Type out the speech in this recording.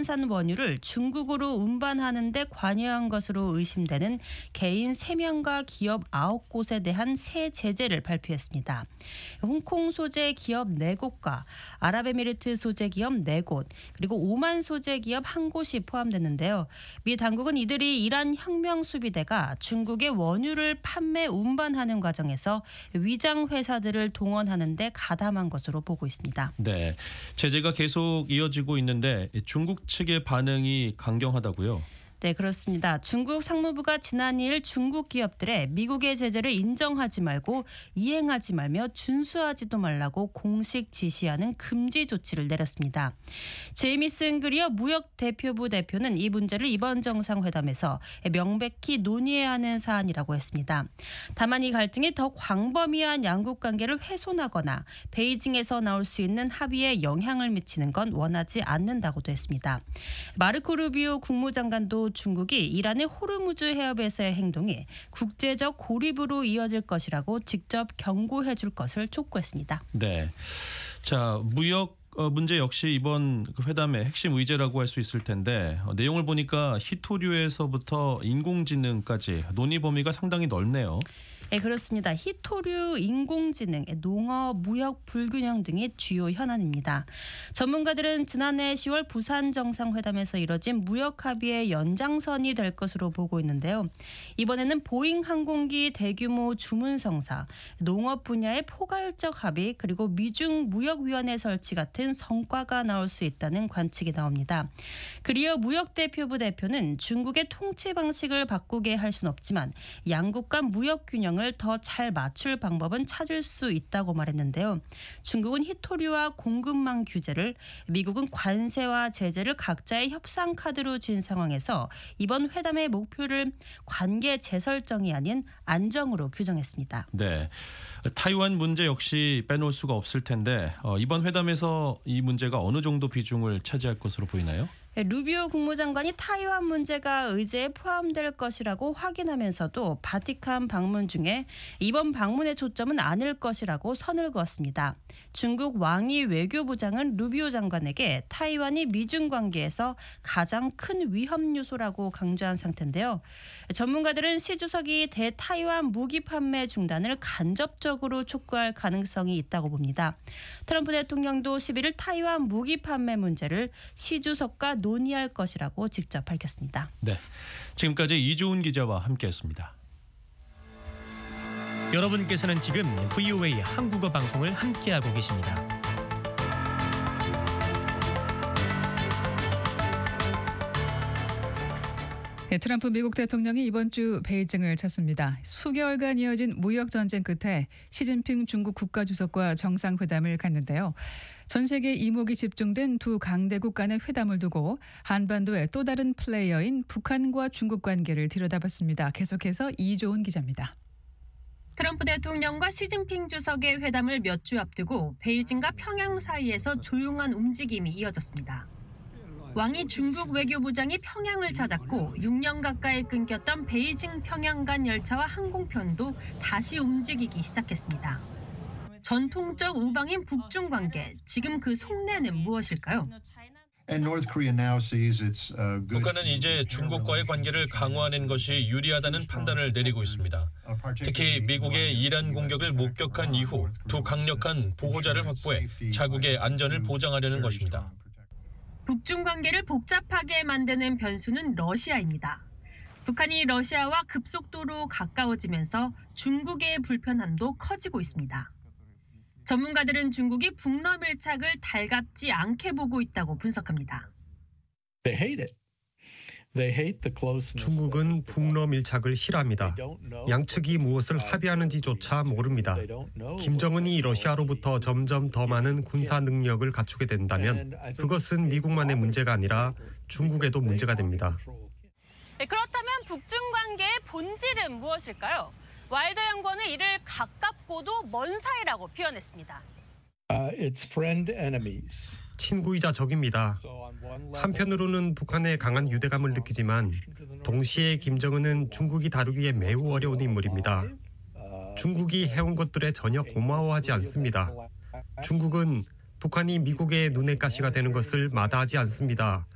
북한산 원유를 중국으로 운반하는 데 관여한 것으로 의심되는 개인 3명과 기업 9곳에 대한 새 제재를 발표했습니다. 홍콩 소재 기업 4곳과 아랍에미리트 소재 기업 4곳, 그리고 오만 소재 기업 1곳이 포함됐는데요. 미 당국은 이들이 이란 혁명 수비대가 중국의 원유를 판매 운반하는 과정에서 위장 회사들을 동원하는 데 가담한 것으로 보고 있습니다. 네, 제재가 계속 이어지고 있는데 중국 측의 반응이 강경하다고요? 네, 그렇습니다. 중국 상무부가 지난 2일 중국 기업들의 미국의 제재를 인정하지 말고 이행하지 말며 준수하지도 말라고 공식 지시하는 금지 조치를 내렸습니다. 제이미슨 그리어 무역 대표부 대표는 이 문제를 이번 정상회담에서 명백히 논의해야 하는 사안이라고 했습니다. 다만 이 갈등이 더 광범위한 양국 관계를 훼손하거나 베이징에서 나올 수 있는 합의에 영향을 미치는 건 원하지 않는다고도 했습니다. 마르코 루비오 국무장관도 중국이 이란의 호르무즈 해협에서의 행동이 국제적 고립으로 이어질 것이라고 직접 경고해 줄 것을 촉구했습니다. 네, 자, 무역 문제 역시 이번 회담의 핵심 의제라고 할 수 있을 텐데 내용을 보니까 히토류에서부터 인공지능까지 논의 범위가 상당히 넓네요. 네, 그렇습니다. 히토류, 인공지능, 농업, 무역 불균형 등이 주요 현안입니다. 전문가들은 지난해 10월 부산 정상회담에서 이뤄진 무역 합의의 연장선이 될 것으로 보고 있는데요. 이번에는 보잉 항공기 대규모 주문 성사, 농업 분야의 포괄적 합의, 그리고 미중 무역위원회 설치 같은 성과가 나올 수 있다는 관측이 나옵니다. 그리어 무역대표부 대표는 중국의 통치 방식을 바꾸게 할 수는 없지만 양국 간 무역 균형을 더 잘 맞출 방법은 찾을 수 있다고 말했는데요. 중국은 히토류와 공급망 규제를, 미국은 관세와 제재를 각자의 협상 카드로 쥔 상황에서 이번 회담의 목표를 관계 재설정이 아닌 안정으로 규정했습니다. 네, 타이완 문제 역시 빼놓을 수가 없을 텐데 이번 회담에서 이 문제가 어느 정도 비중을 차지할 것으로 보이나요? 루비오 국무장관이 타이완 문제가 의제에 포함될 것이라고 확인하면서도 바티칸 방문 중에 이번 방문의 초점은 아닐 것이라고 선을 그었습니다. 중국 왕이 외교부장은 루비오 장관에게 타이완이 미중 관계에서 가장 큰 위험 요소라고 강조한 상태인데요. 전문가들은 시 주석이 대타이완 무기 판매 중단을 간접적으로 촉구할 가능성이 있다고 봅니다. 트럼프 대통령도 11일 타이완 무기 판매 문제를 시 주석과 논의할 것이라고 직접 밝혔습니다. 네, 지금까지 이주훈 기자와 함께했습니다. 여러분께서는 지금 VOA 한국어 방송을 함께하고 계십니다. 네, 트럼프 미국 대통령이 이번 주 베이징을 찾습니다. 수개월간 이어진 무역 전쟁 끝에 시진핑 중국 국가주석과 정상회담을 갖는데요. 전 세계 이목이 집중된 두 강대국 간의 회담을 두고 한반도의 또 다른 플레이어인 북한과 중국 관계를 들여다봤습니다. 계속해서 이조은 기자입니다. 트럼프 대통령과 시진핑 주석의 회담을 몇 주 앞두고 베이징과 평양 사이에서 조용한 움직임이 이어졌습니다. 왕이 중국 외교부장이 평양을 찾았고 6년 가까이 끊겼던 베이징 평양 간 열차와 항공편도 다시 움직이기 시작했습니다. 전통적 우방인 북중 관계, 지금 그 속내는 무엇일까요? 북한은 이제 중국과의 관계를 강화하는 것이 유리하다는 판단을 내리고 있습니다. 특히 미국의 이란 공격을 목격한 이후 두 강력한 보호자를 확보해 자국의 안전을 보장하려는 것입니다. 북중 관계를 복잡하게 만드는 변수는 러시아입니다. 북한이 러시아와 급속도로 가까워지면서 중국의 불편함도 커지고 있습니다. 전문가들은 중국이 북러 밀착을 달갑지 않게 보고 있다고 분석합니다. 중국은 북러 밀착을 싫어합니다. 양측이 무엇을 합의하는지조차 모릅니다. 김정은이 러시아로부터 점점 더 많은 군사 능력을 갖추게 된다면 그것은 미국만의 문제가 아니라 중국에도 문제가 됩니다. 그렇다면 북중 관계의 본질은 무엇일까요? 와일더 연구원은 이를 가깝고도 먼 사이라고 표현했습니다. 친구이자 적입니다. 한편으로는 북한의 강한 유대감을 느끼지만 동시에 김정은은 중국이 다루기에 매우 어려운 인물입니다. 중국이 해온 것들에 전혀 고마워하지 않습니다. 중국은 북한이 미국의 눈의 가시가 되는 것을 마다하지 않습니다.